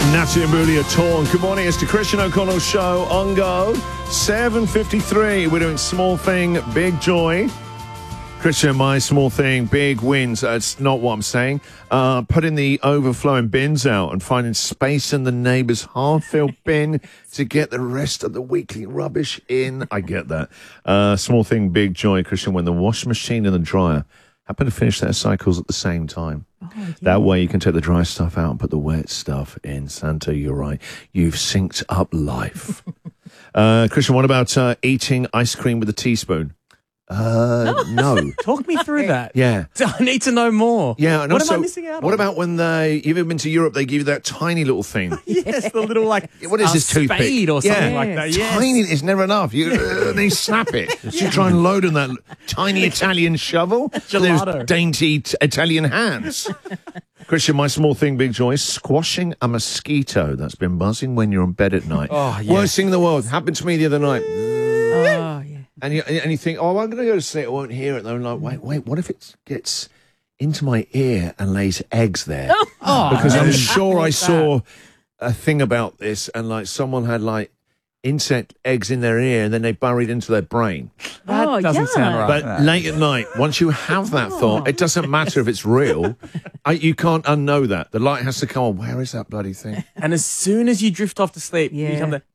Natalie Imbruglia Torn. Good morning, it's the Christian O'Connell Show on Go. 7:53. We're doing small thing, big joy. Christian, my small thing, big wins. That's not what I'm saying. Putting the overflowing bins out and finding space in the neighbour's half-filled bin to get the rest of the weekly rubbish in. I get that. Small thing, big joy, Christian, when the washing machine and the dryer happen to finish their cycles at the same time. Oh, yeah. That way you can take the dry stuff out and put the wet stuff in. Santa, you're right. You've synced up life. Christian, what about eating ice cream with a teaspoon? No. Talk me through that. Yeah. I need to know more. Yeah. And what also, am I missing out on? What about when you've ever been to Europe, they give you that tiny little thing? Yes, the little, what is this, toothpick? Spade or something like that. Yes. Tiny is never enough. They snap it. You try and load on that tiny Italian shovel. Gelato. Those dainty Italian hands. Christian, my small thing, big joy, squashing a mosquito that's been buzzing when you're in bed at night. Oh, yes. Worst thing in the world. Happened to me the other night. Oh, yeah. And you think, oh, I'm going to go to sleep, I won't hear it. And I'm like, wait, what if it gets into my ear and lays eggs there? Because I'm sure I saw a thing about this, and like someone had like insect eggs in their ear and then they burrowed into their brain. That doesn't sound right. But late at night, once you have that thought, it doesn't matter if it's real. You can't unknow that. The light has to come on. Where is that bloody thing? And as soon as you drift off to sleep, you come there.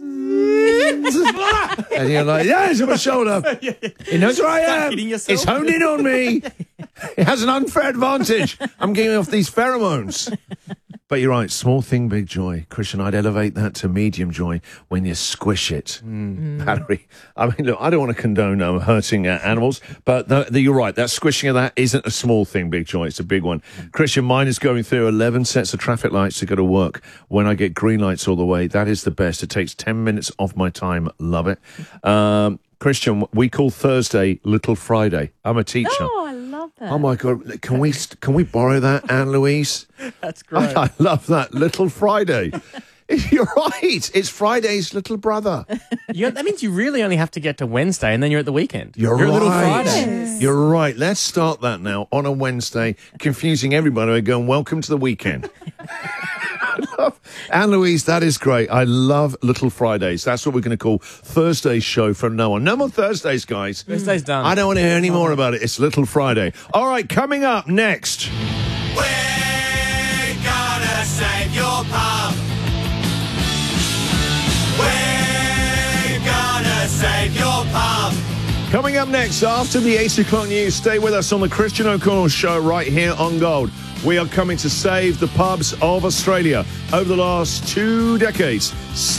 And you're like, yeah, it's on my shoulder. It knows where I am. It's honed in on me. It has an unfair advantage. I'm getting off these pheromones. But you're right, small thing, big joy. Christian, I'd elevate that to medium joy when you squish it. Valerie, I mean, look, I don't want to condone hurting animals, but you're right, that squishing of that isn't a small thing, big joy. It's a big one. Christian, mine is going through 11 sets of traffic lights to go to work. When I get green lights all the way, that is the best. It takes 10 minutes off my time. Love it. Christian, we call Thursday Little Friday. I'm a teacher. Oh, I love that. Oh my God! Can we borrow that, Anne Louise? That's great. I love that. Little Friday. You're right. It's Friday's little brother. That means you really only have to get to Wednesday, and then you're at the weekend. You're right. Little Friday. Yes. You're right. Let's start that now on a Wednesday, confusing everybody by going, welcome to the weekend. Anne Louise, that is great. I love Little Fridays. That's what we're going to call Thursday's show from now on. No more Thursdays, guys. Thursday's done. I don't want to hear any more about it. It's Little Friday. All right, coming up next. We're gonna save your pub. We're gonna save your pub. Coming up next, after the 8 o'clock news, stay with us on the Christian O'Connell Show right here on Gold. We are coming to save the pubs of Australia. Over the last 2 decades,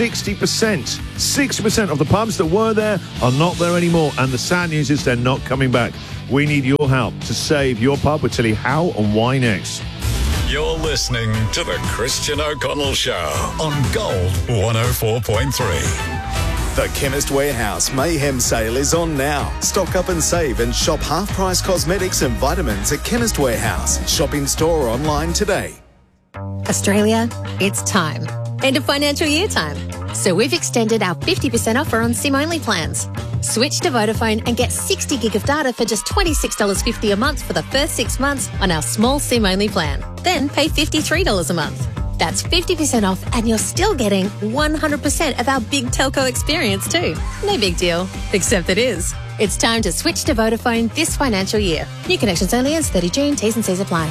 60% of the pubs that were there are not there anymore. And the sad news is they're not coming back. We need your help to save your pub. We'll tell you how and why next. You're listening to the Christian O'Connell Show on Gold 104.3. The Chemist Warehouse Mayhem Sale is on now. Stock up and save and shop half-price cosmetics and vitamins at Chemist Warehouse. Shop in store or online today. Australia, it's time. End of financial year time. So we've extended our 50% offer on SIM-only plans. Switch to Vodafone and get 60 gig of data for just $26.50 a month for the first 6 months on our small SIM-only plan. Then pay $53 a month. That's 50% off and you're still getting 100% of our big telco experience too. No big deal, except it is. It's time to switch to Vodafone this financial year. New connections only ends 30 June. T's and C's apply.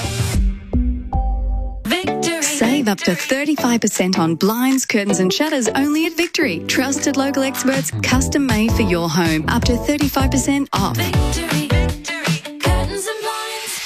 Save up to 35% on blinds, curtains and shutters only at Victory. Trusted local experts, custom made for your home. Up to 35% off. Victory, curtains and blinds,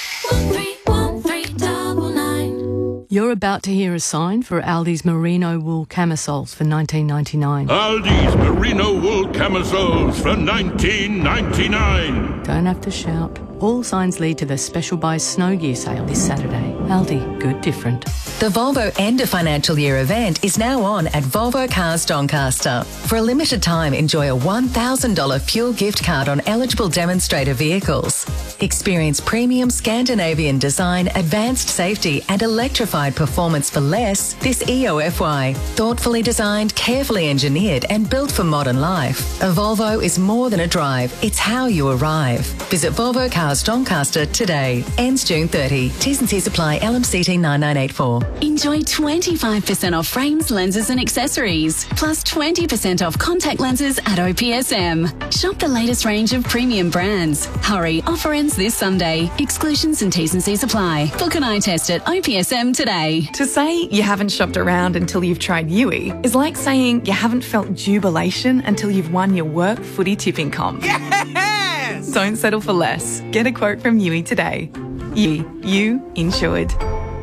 131399. You're about to hear a sign for Aldi's merino wool camisoles for $19.99. Aldi's merino wool camisoles for $19.99. Don't have to shout. All signs lead to the Special Buy Snow Gear sale this Saturday. Aldi, good different. The Volvo End of Financial Year event is now on at Volvo Cars Doncaster. For a limited time, enjoy a $1,000 fuel gift card on eligible demonstrator vehicles. Experience premium Scandinavian design, advanced safety and electrified performance for less this EOFY. Thoughtfully designed, carefully engineered and built for modern life. A Volvo is more than a drive, it's how you arrive. Visit Volvo Cars Doncaster today. Ends June 30. T's and C's apply. LMCT 9984. Enjoy 25% off frames, lenses and accessories, plus 20% off contact lenses at OPSM. Shop the latest range of premium brands. Hurry, offer ends this Sunday. Exclusions and T's and C's apply. Book an eye test at OPSM today. To say you haven't shopped around until you've tried Yui is like saying you haven't felt jubilation until you've won your work footy tipping comp. Yes! Don't settle for less. Get a quote from Yui today. Yui, you insured.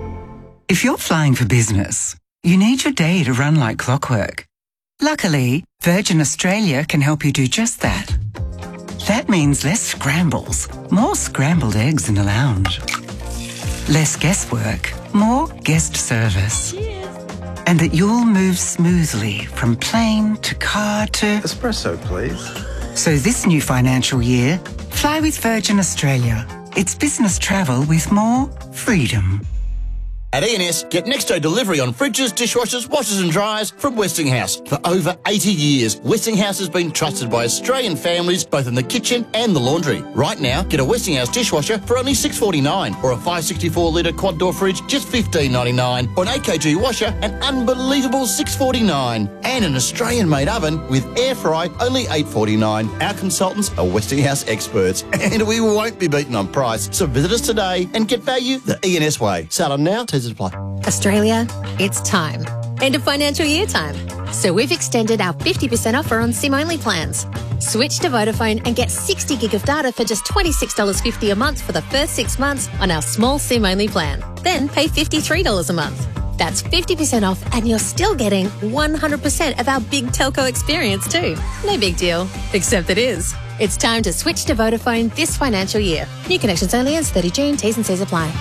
If you're flying for business, you need your day to run like clockwork. Luckily, Virgin Australia can help you do just that. That means less scrambles, more scrambled eggs in the lounge. Less guesswork, more guest service. And that you'll move smoothly from plane to car to... Espresso, please. So this new financial year, fly with Virgin Australia. It's business travel with more freedom. At E&S, get next day delivery on fridges, dishwashers, washers and dryers from Westinghouse. For over 80 years, Westinghouse has been trusted by Australian families both in the kitchen and the laundry. Right now, get a Westinghouse dishwasher for only $6.49 or a 564-litre quad-door fridge just $15.99 or an 8kg washer an unbelievable $6.49 and an Australian-made oven with air fry only $8.49. Our consultants are Westinghouse experts and we won't be beaten on price. So visit us today and get value the E&S way. Sell them now. Australia, it's time. End of financial year time. So we've extended our 50% offer on SIM-only plans. Switch to Vodafone and get 60 gig of data for just $26.50 a month for the first 6 months on our small SIM-only plan. Then pay $53 a month. That's 50% off and you're still getting 100% of our big telco experience too. No big deal, except it is. It's time to switch to Vodafone this financial year. New connections only ends 30 June. T's and C's apply.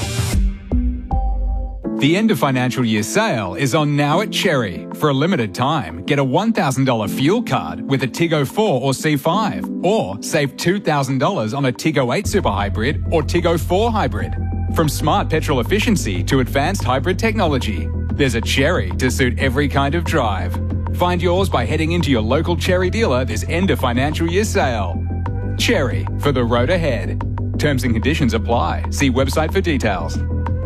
The end of financial year sale is on now at Cherry. For a limited time, get a $1,000 fuel card with a Tiggo 4 or C5, or save $2,000 on a Tiggo 8 Super Hybrid or Tiggo 4 Hybrid. From smart petrol efficiency to advanced hybrid technology, there's a Cherry to suit every kind of drive. Find yours by heading into your local Cherry dealer this end of financial year sale. Cherry, for the road ahead. Terms and conditions apply. See website for details.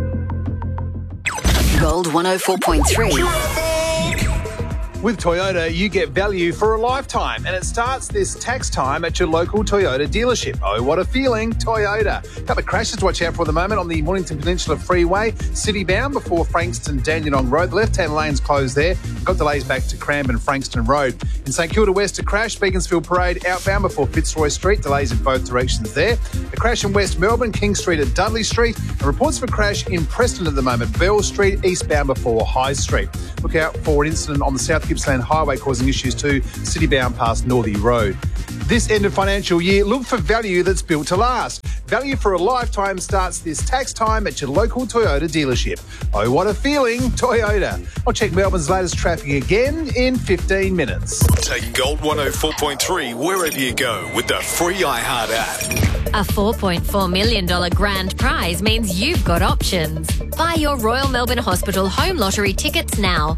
Gold 104.3. With Toyota, you get value for a lifetime, and it starts this tax time at your local Toyota dealership. Oh, what a feeling, Toyota. A couple of crashes to watch out for at the moment on the Mornington Peninsula Freeway, city-bound before Frankston Dandenong Road. The left-hand lane's closed there. Got delays back to Cranbourne Frankston Road. In St Kilda West, a crash, Beaconsfield Parade outbound before Fitzroy Street. Delays in both directions there. A crash in West Melbourne, King Street at Dudley Street. And reports of a crash in Preston at the moment, Bell Street eastbound before High Street. Look out for an incident on the South Gippsland Highway causing issues too, city-bound past Northey Road. This end of financial year, look for value that's built to last. Value for a lifetime starts this tax time at your local Toyota dealership. Oh, what a feeling, Toyota. I'll check Melbourne's latest traffic again in 15 minutes. Take Gold 104.3 wherever you go with the free iHeart app. A $4.4 million grand prize means you've got options. Buy your Royal Melbourne Hospital Home Lottery tickets now.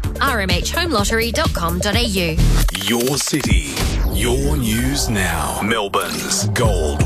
rmhhomelottery.com.au. Your city, your news now. Melbourne's Gold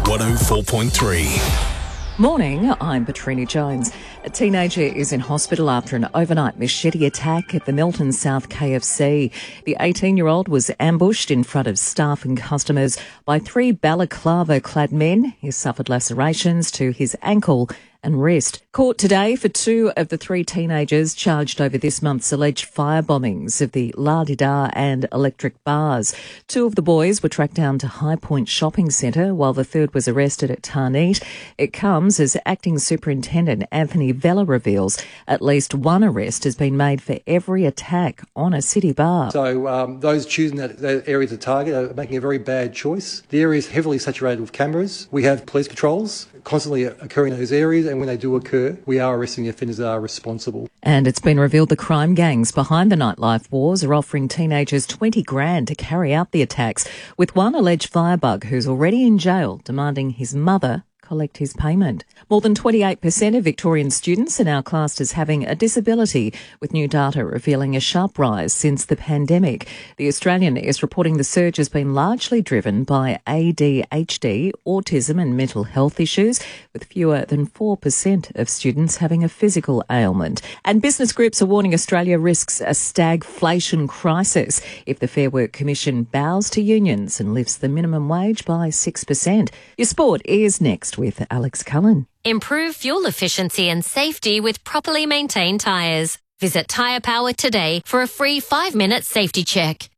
104.3. Morning, I'm Petrini Jones. A teenager is in hospital after an overnight machete attack at the Milton South KFC. The 18-year-old was ambushed in front of staff and customers by 3 balaclava-clad men. He suffered lacerations to his ankle and wrist. Court today for 2 of the 3 teenagers charged over this month's alleged fire bombings of the La Di Da and Electric Bars. 2 of the boys were tracked down to High Point Shopping Centre, while the third was arrested at Tarneet. It comes as Acting Superintendent Anthony Vella reveals at least 1 arrest has been made for every attack on a city bar. So those choosing that area to target are making a very bad choice. The area is heavily saturated with cameras. We have police patrols constantly occurring in those areas, and when they do occur, we are arresting the offenders that are responsible. And it's been revealed the crime gangs behind the nightlife wars are offering teenagers $20,000 to carry out the attacks, with one alleged firebug who's already in jail demanding his mother collect his payment. More than 28% of Victorian students are now classed as having a disability, with new data revealing a sharp rise since the pandemic. The Australian is reporting the surge has been largely driven by ADHD, autism and mental health issues, with fewer than 4% of students having a physical ailment. And business groups are warning Australia risks a stagflation crisis if the Fair Work Commission bows to unions and lifts the minimum wage by 6%. Your sport is next with Alex Cullen. Improve fuel efficiency and safety with properly maintained tyres. Visit Tyre Power today for a free 5-minute safety check.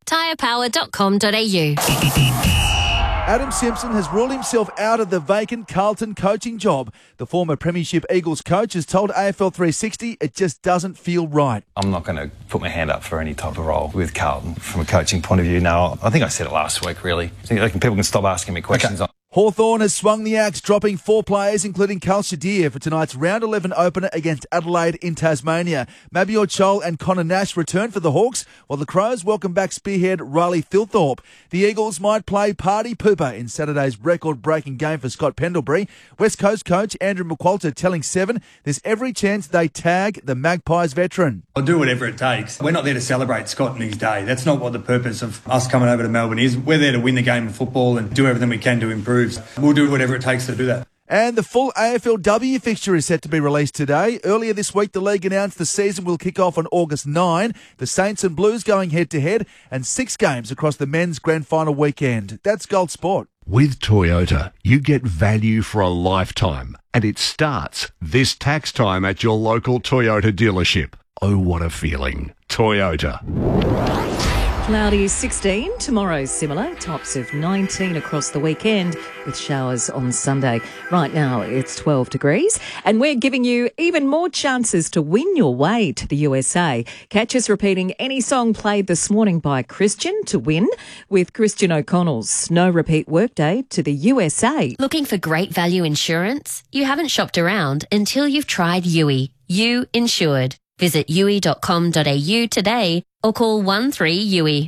tyrepower.com.au. Adam Simpson has ruled himself out of the vacant Carlton coaching job. The former Premiership Eagles coach has told AFL 360 it just doesn't feel right. I'm not going to put my hand up for any type of role with Carlton from a coaching point of view. No, I think I said it last week, really. I think people can stop asking me questions. Okay. Hawthorn has swung the axe, dropping 4 players, including Carl Shadir, for tonight's round 11 opener against Adelaide in Tasmania. Mabior Chol and Connor Nash return for the Hawks, while the Crows welcome back spearhead Riley Thilthorpe. The Eagles might play party pooper in Saturday's record-breaking game for Scott Pendlebury. West Coast coach Andrew McQualter telling Seven there's every chance they tag the Magpies veteran. I'll do whatever it takes. We're not there to celebrate Scott and his day. That's not what the purpose of us coming over to Melbourne is. We're there to win the game of football and do everything we can to improve. We'll do whatever it takes to do that. And the full AFLW fixture is set to be released today. Earlier this week, the league announced the season will kick off on August 9. The Saints and Blues going head-to-head, and 6 games across the men's grand final weekend. That's Gold Sport. With Toyota, you get value for a lifetime, and it starts this tax time at your local Toyota dealership. Oh, what a feeling. Toyota. Cloudy 16, tomorrow's similar, tops of 19 across the weekend with showers on Sunday. Right now it's 12 degrees and we're giving you even more chances to win your way to the USA. Catch us repeating any song played this morning by Christian to win with Christian O'Connell's Snow Repeat Workday to the USA. Looking for great value insurance? You haven't shopped around until you've tried Yui. You Insured. Visit yui.com.au today or call 13-YUI.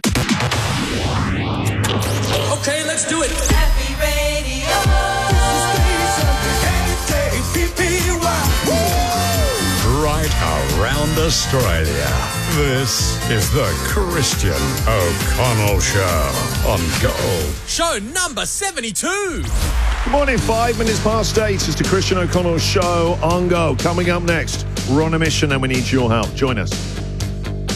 Okay, let's do it. Happy Radio. Right around Australia. This is the Christian O'Connell Show on Gold. Show number 72. Good morning, 5 minutes past 8. It's the Christian O'Connell Show on Go. Coming up next, we're on a mission and we need your help. Join us.